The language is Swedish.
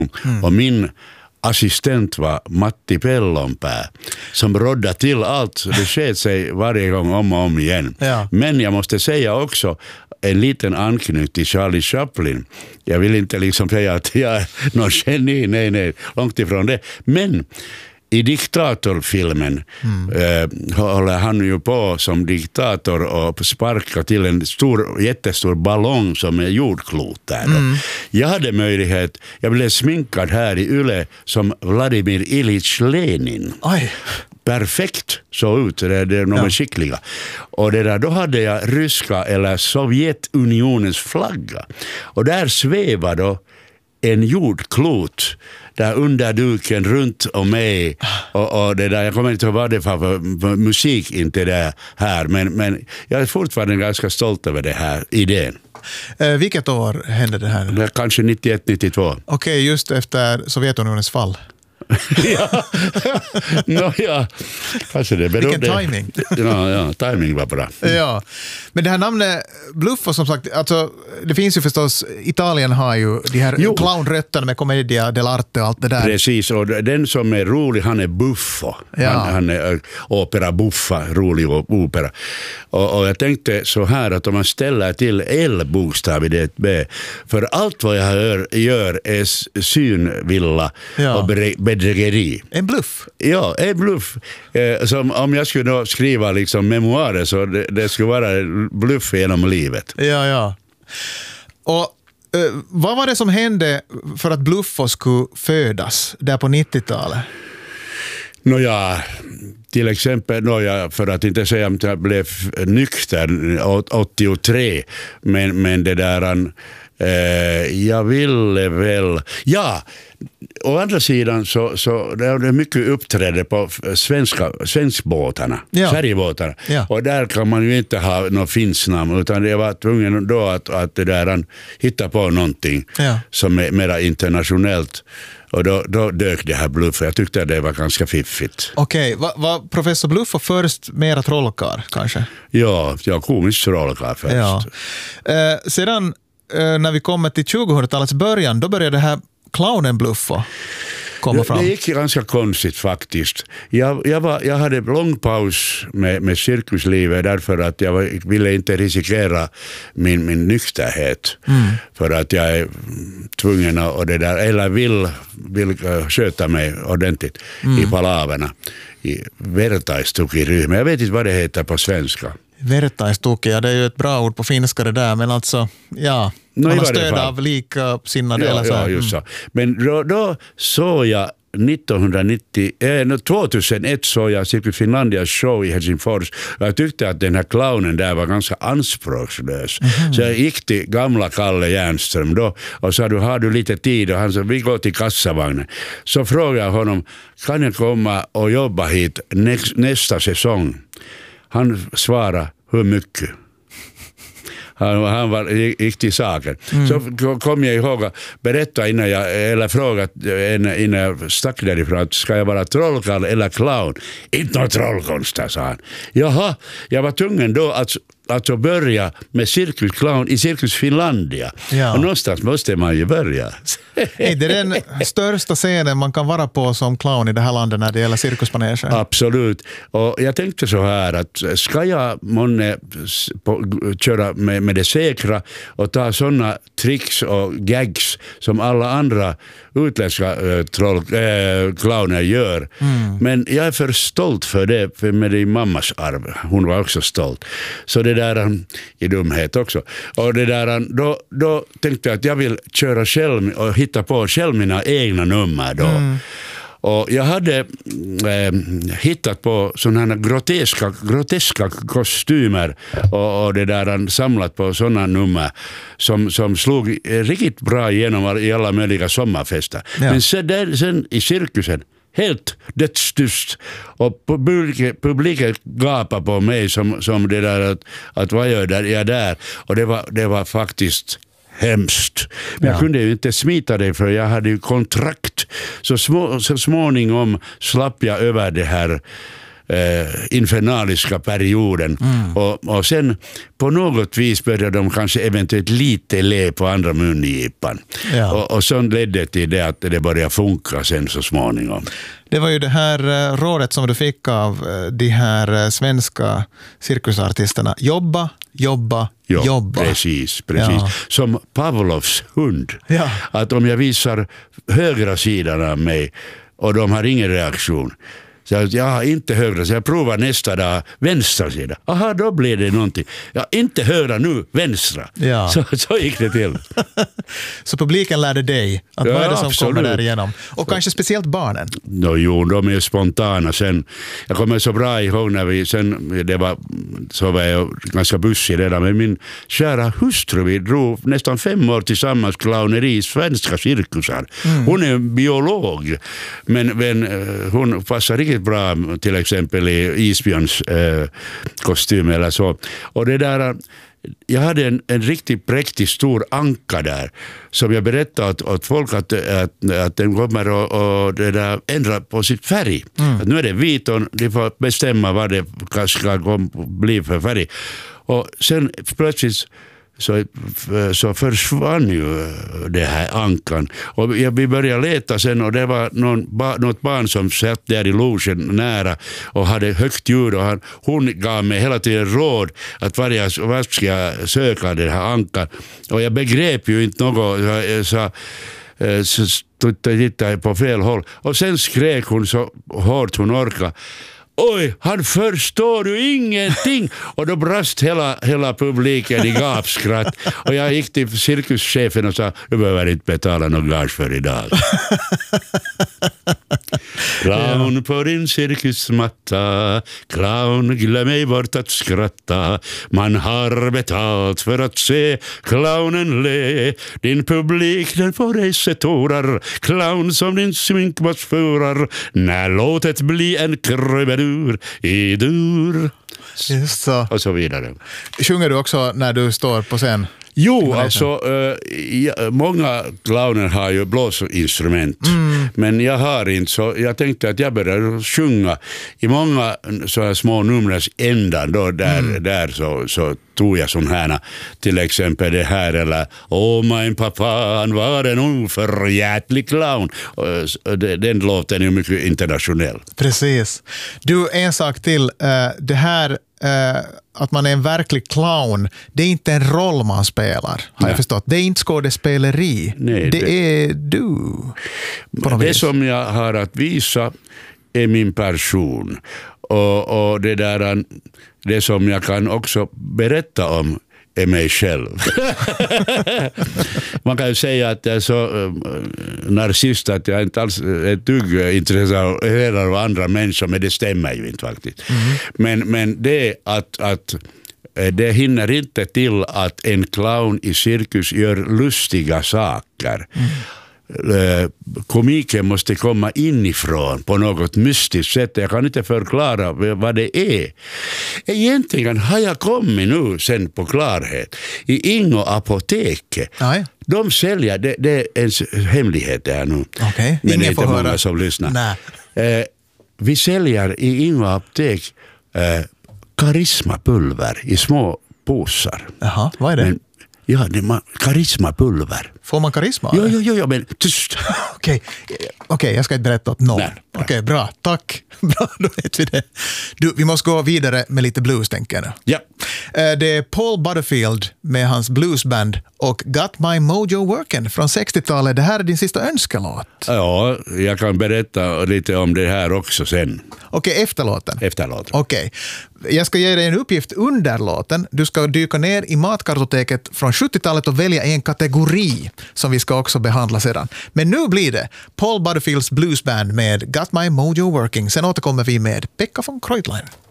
Och min assistent var Matti Pellonpää som rådde till allt. Det sker sig varje gång om och om igen. Ja. Men jag måste säga också en liten anknytning till Charlie Chaplin. Jag vill inte liksom säga att jag är någon geni, nej, långt ifrån det. Men i diktatorfilmen håller han ju på som diktator och sparkar till en jättestor ballong som är jordklot där. Jag hade möjlighet, jag blev sminkad här i Yle som Vladimir Ilyich Lenin. Oj. Perfekt så ut, det är de är skickliga. Och det där, då hade jag ryska eller Sovjetunionens flagga. Och där svävar då en jordklot där under duken runt om mig och det där, jag kommer inte ihåg vad det för musik inte det här, men jag är fortfarande ganska stolt över det här idén. Vilket år hände det här? Det kanske 91-92. Okej, just efter Sovjetunionens fall. Ja, kanske det beror. Vilken timing. Ja, timing var bra. Ja, men det här namnet Bluffo, som sagt, alltså, det finns ju förstås, Italien har ju de här clownrötterna med commedia dell'arte och allt det där. Precis, och den som är rolig, han är buffo. Han är opera buffa, rolig opera. Och jag tänkte så här att om man ställer till L-bokstav i det B, för allt vad jag gör är synvilla och bedrägeri. En bluff? Ja, en bluff. Som om jag skulle då skriva liksom memoarer så det skulle vara bluff genom livet. Ja. Och vad var det som hände för att Bluffo skulle födas där på 90-talet? Till exempel, för att inte säga att jag blev nykter 83, men det där jag ville väl... Ja, å andra sidan så det är mycket uppträdde på svenskbåtarna, Sverigebåtarna. Ja. Och där kan man ju inte ha något finns namn, utan jag var tvungen då att det där hitta på någonting som är mera internationellt. Och då dök det här Bluffo. Jag tyckte att det var ganska fiffigt. Okej, var professor Bluffo först mera trollkarl kanske? Ja, komiskt trollkarl först. Ja. Sedan när vi kommer till 2000-talets början, då började det här clownen Bluffo komma fram. Det gick ganska konstigt faktiskt. Jag hade lång paus med cirkuslivet därför att jag ville inte riskera min nykterhet. För att jag är tvungen att det där, eller vill sköta mig ordentligt i palaverna. I vertaistukirymmen. Jag vet inte vad det heter på svenska. Vertaistuki, det är ju ett bra ord på finska det där, men alltså, man har stöd av likasinnade eller så. Ja, just så. Men då såg jag 2001 såg jag Cirkus Finlandias show i Helsingfors. Jag tyckte att den här clownen där var ganska anspråkslös. Så jag gick till gamla Kalle Järnström då och sa, har du lite tid? Och han sa, vi går till kassavagnen. Så frågade jag honom, kan jag komma och jobba hit nästa säsong? Han svarade, hur mycket? Han gick till saken. Så kom jag ihåg att berätta innan jag stack därifrån att ska jag vara trollkarl eller clown? Inte någon trollkonst, sa han. Jaha, jag var tvungen då att börja med cirkusclown i Cirkus Finlandia. Ja. Och någonstans måste man ju börja. Är det den största scenen man kan vara på som clown i det här landet när det gäller cirkuspaneger? Absolut. Och jag tänkte så här att ska jag köra med det säkra och ta sådana tricks och gags som alla andra utländska clowner gör. Men jag är för stolt för det, för med din mammas arv. Hon var också stolt. Så det där i dumhet också. Och det där, då tänkte jag att jag vill köra själv och hitta på själv mina egna nummer då. Och jag hade hittat på sådana groteska kostymer och det där samlat på sådana nummer som slog riktigt bra igenom i alla möjliga sommarfester. Ja. Men sen i cirkusen helt dödstyst och publiken gapade på mig som det där att vad gör jag där? Och det var faktiskt hemskt. Men jag kunde ju inte smita det för jag hade ju kontrakt. Så småningom slapp jag över det här infernaliska perioden. Och sen på något vis började de kanske eventuellt lite le på andra mungipan. Ja. Och så ledde till det att det började funka sen så småningom. Det var ju det här rådet som du fick av de här svenska cirkusartisterna. Jobba. Precis. Ja. Som Pavlovs hund. Ja. Att om jag visar högra sidan av mig och de har ingen reaktion, så jag har inte högra, så jag provar nästa dag vänstra sida. Aha, då blir det någonting. Ja, inte höra nu, vänstra. Ja. Så gick det till. Så publiken lärde dig att vad är det som absolut. kommer där igenom? Och kanske speciellt barnen. Jo, de är spontana. Sen, jag kommer så bra ihåg när så var jag ganska bussig redan, men min kära hustru, vi drog nästan 5 år tillsammans klauneri i svenska cirkusar. Hon är en biolog, men hon passar riktigt bra till exempel i isbjörns kostym eller så. Och det där, jag hade en riktigt präktig stor anka där som jag berättade åt folk att den kommer och det där ändra på sitt färg. Att nu är det vit och de får bestämma vad det ska bli för färg. Och sen plötsligt så försvann ju det här ankan. Och vi började leta sen och det var något barn som satt där i logen nära och hade högt ljud och hon gav mig hela tiden råd att vad ska jag söka den här ankan. Och jag begrep ju inte något, så tittade på fel håll. Och sen skrek hon så hårt hon orkade. Oj, han förstår ju ingenting. Och då brast hela publiken i gapskratt. Och jag gick till cirkuschefen och sa, du behöver inte betala någon gage för idag. Clown på din cirkusmatta, clown, glöm ej bort att skratta. Man har betalt för att se clownen le. Din publik, den får dig se tårar. Clown som din sminkmask förar. När låtet blir en krumedur i dur. Just så. Och så vidare. Sjunger du också när du står på scen? Jo, alltså många clowner har ju blåsinstrument, men jag har inte, så jag tänkte att jag började sjunga i många så här små numrens ändan då, där så tog jag sån här, till exempel det här, eller min pappa, han var en oförjätlig clown. Den låten är mycket internationell. Precis. Du, en sak till, det här att man är en verklig clown, det är inte en roll man spelar, har jag förstått. Det är inte skådespeleri. Nej, det är du. Det som jag har att visa är min person. Och det som jag kan också berätta om är mig själv. Man kan ju säga att jag är så narcissist att jag inte alls är ett dugg intresserad av andra människor, men det stämmer ju inte faktiskt. Men det är att det hinner inte till att en clown i cirkus gör lustiga saker. Komiken måste komma inifrån på något mystiskt sätt. Jag kan inte förklara vad det är. Egentligen har jag kommit nu sen på klarhet. I Ingo apoteket. De säljer, det är en hemlighet där nu. Okay. Men det är inte många som lyssnar. Vi säljer i Ingo apotek karismapulver i små påsar. Jaha, vad är det? Ja, det är karismapulver. Får man karisma? Jo, men tyst. Okej, jag ska inte berätta åt någon. Okej, bra, tack. Bra, då vet vi det. Du, vi måste gå vidare med lite blues, tänker jag nu. Ja. Det är Paul Butterfield med hans bluesband och Got My Mojo Workin' från 60-talet. Det här är din sista önskelåt. Ja, jag kan berätta lite om det här också sen. Okej, efter låten. Okej. Jag ska ge dig en uppgift under låten. Du ska dyka ner i matkartoteket från 70-talet och välja en kategori som vi ska också behandla sedan. Men nu blir det Paul Butterfields bluesband med Got My Mojo Working. Sen återkommer vi med Pekka von Kreutlein.